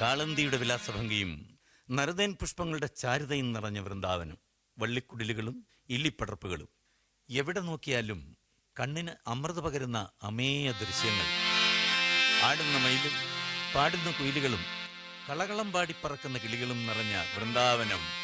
കാളന്തിയുടെ വിലാസഭംഗിയും നറുതേൻ പുഷ്പങ്ങളുടെ ചാരുതയും നിറഞ്ഞ വൃന്ദാവനം. വള്ളിക്കുടിലുകളും ഇല്ലിപ്പടർപ്പുകളും. എവിടെ നോക്കിയാലും കണ്ണിന് അമൃത പകരുന്ന അമേയ ദൃശ്യങ്ങൾ. ആടുന്ന മയിലും പാടുന്ന കുയിലുകളും കളകളം പാടി പറക്കുന്ന കിളികളും നിറഞ്ഞ വൃന്ദാവനം.